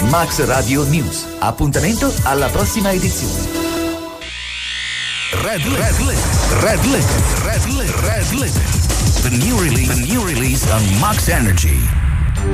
Max Radio News. Appuntamento alla prossima edizione. Red Lit. The new release on Max Energy.